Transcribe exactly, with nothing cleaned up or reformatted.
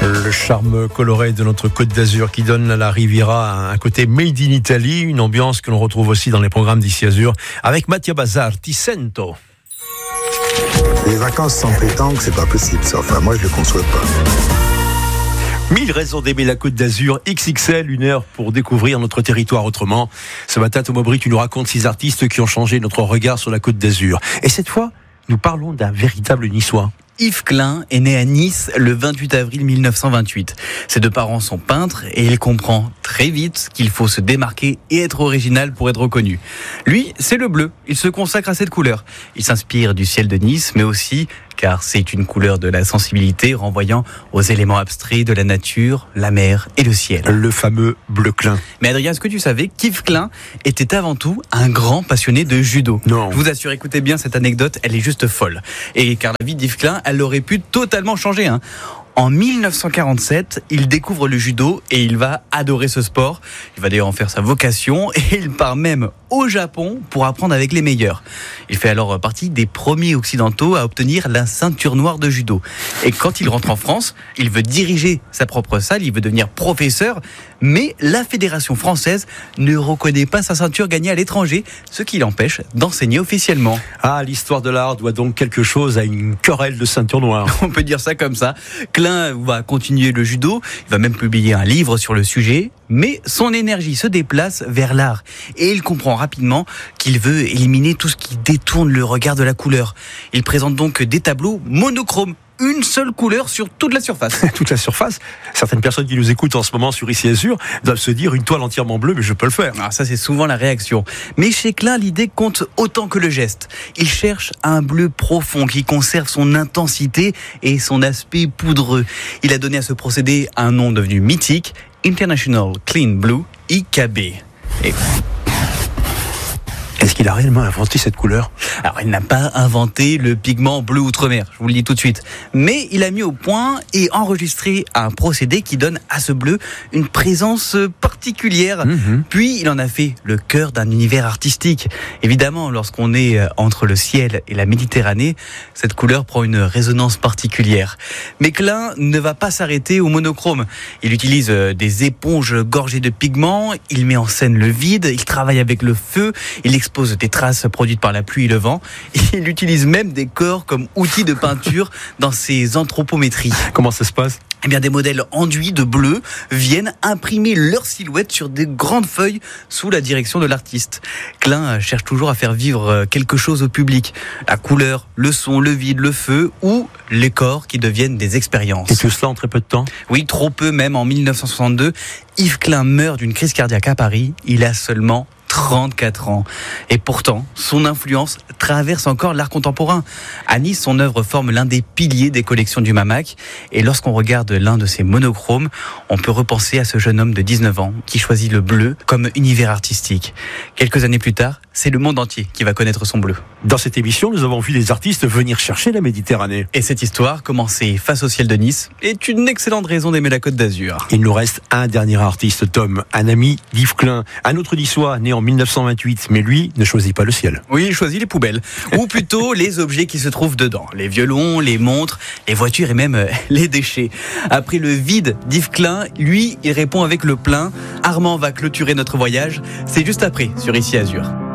Le charme coloré de notre Côte d'Azur qui donne à la Riviera un côté made in Italy, une ambiance que l'on retrouve aussi dans les programmes d'Ici Azur avec Mattia Bazar, Ti sento. Les vacances sans pétanque, c'est pas possible ça. Enfin, moi je le conçois pas. Mille raisons d'aimer la Côte d'Azur, X X L, une heure pour découvrir notre territoire autrement. Ce matin, Thomas Aubry, tu nous racontes six artistes qui ont changé notre regard sur la Côte d'Azur. Et cette fois, nous parlons d'un véritable Niçois. Yves Klein est né à Nice le vingt-huit avril mille neuf cent vingt-huit. Ses deux parents sont peintres et il comprend très vite qu'il faut se démarquer et être original pour être reconnu. Lui, c'est le bleu. Il se consacre à cette couleur. Il s'inspire du ciel de Nice, mais aussi car c'est une couleur de la sensibilité renvoyant aux éléments abstraits de la nature, la mer et le ciel. Le fameux bleu Klein. Mais Adrien, est-ce que tu savais qu'Yves Klein était avant tout un grand passionné de judo ? Non. Je vous assure, écoutez bien cette anecdote, elle est juste folle. Et car la vie d'Yves Klein, elle aurait pu totalement changer, hein. En mille neuf cent quarante-sept, il découvre le judo et il va adorer ce sport. Il va d'ailleurs en faire sa vocation et il part même au Japon pour apprendre avec les meilleurs. Il fait alors partie des premiers occidentaux à obtenir la ceinture noire de judo. Et quand il rentre en France, il veut diriger sa propre salle, il veut devenir professeur, mais la Fédération française ne reconnaît pas sa ceinture gagnée à l'étranger, ce qui l'empêche d'enseigner officiellement. Ah, l'histoire de l'art doit donc quelque chose à une querelle de ceinture noire. On peut dire ça comme ça. Klein va continuer le judo, il va même publier un livre sur le sujet, mais son énergie se déplace vers l'art. Et il comprend rapidement qu'il veut éliminer tout ce qui détourne le regard de la couleur. Il présente donc des tableaux monochromes. Une seule couleur sur toute la surface. Toute la surface. Certaines personnes qui nous écoutent en ce moment sur Ici Azur doivent se dire une toile entièrement bleue, mais je peux le faire. Alors ça, c'est souvent la réaction. Mais chez Klein, l'idée compte autant que le geste. Il cherche un bleu profond qui conserve son intensité et son aspect poudreux. Il a donné à ce procédé un nom devenu mythique, International Clean Blue, I K B. Et... Est-ce qu'il a réellement inventé cette couleur ? Alors, il n'a pas inventé le pigment bleu outre-mer, je vous le dis tout de suite. Mais il a mis au point et enregistré un procédé qui donne à ce bleu une présence particulière. Mmh. Puis, il en a fait le cœur d'un univers artistique. Évidemment, lorsqu'on est entre le ciel et la Méditerranée, cette couleur prend une résonance particulière. Mais Klein ne va pas s'arrêter au monochrome. Il utilise des éponges gorgées de pigments, il met en scène le vide, il travaille avec le feu, il expose des traces produites par la pluie et le vent. Il utilise même des corps comme outils de peinture dans ses anthropométries. Comment ça se passe ? Eh bien, des modèles enduits de bleu viennent imprimer leur silhouette sur des grandes feuilles sous la direction de l'artiste. Klein cherche toujours à faire vivre quelque chose au public. La couleur, le son, le vide, le feu ou les corps qui deviennent des expériences. Et tout cela en très peu de temps ? Oui, trop peu même. En mille neuf cent soixante-deux, Yves Klein meurt d'une crise cardiaque à Paris. Il a seulement trente-quatre ans. Et pourtant, son influence traverse encore l'art contemporain. À Nice, son œuvre forme l'un des piliers des collections du Mamac. Et lorsqu'on regarde l'un de ses monochromes, on peut repenser à ce jeune homme de dix-neuf ans qui choisit le bleu comme univers artistique. Quelques années plus tard, c'est le monde entier qui va connaître son bleu. Dans cette émission, nous avons vu des artistes venir chercher la Méditerranée. Et cette histoire, commencée face au ciel de Nice, est une excellente raison d'aimer la Côte d'Azur. Il nous reste un dernier artiste, Tom, un ami d'Yves Klein, un autre Niçois né en mille neuf cent vingt-huit, mais lui ne choisit pas le ciel. Oui, il choisit les poubelles, ou plutôt les objets qui se trouvent dedans, les violons, les montres, les voitures et même euh, les déchets. Après le vide d'Yves Klein, lui, il répond avec le plein. Armand va clôturer notre voyage, c'est juste après sur Ici Azur.